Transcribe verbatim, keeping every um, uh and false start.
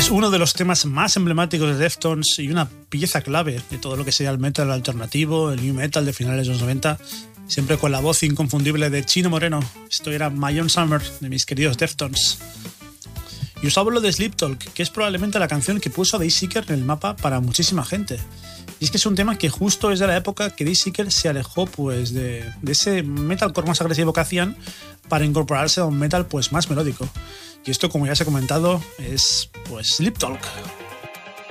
Es uno de los temas más emblemáticos de Deftones y una pieza clave de todo lo que sería el metal alternativo, el new metal de finales de los noventa, siempre con la voz inconfundible de Chino Moreno. Esto era My Own Summer, de mis queridos Deftones. Y os hablo de Sleep Talk, que es probablemente la canción que puso a Dayseeker en el mapa para muchísima gente. Y es que es un tema que justo es de la época que Dayseeker se alejó pues, de, de ese metalcore más agresivo que hacían para incorporarse a un metal pues, más melódico. Y esto, como ya os he comentado, es pues Sleep Talk.